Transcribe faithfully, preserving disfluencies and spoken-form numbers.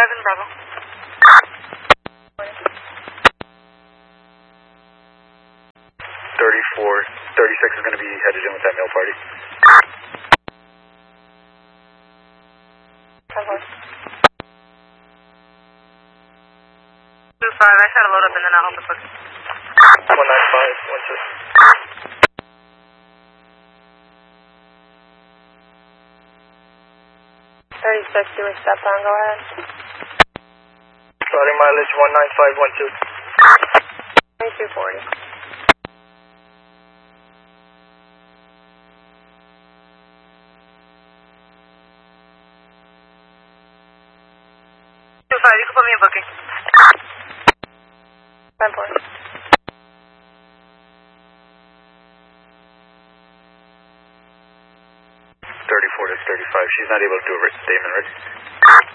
five in Bravo. thirty-four, thirty-six is going to be headed in with that mail party. two five, I try to load up and then I'll hold the book. one nine five, one two. thirty-six, you were stepped on, go ahead. Starting mileage one nine five one two. twenty-two forty. two five, you can put me in booking. ten four. thirty-four to thirty-five, she's not able to do a written statement, right?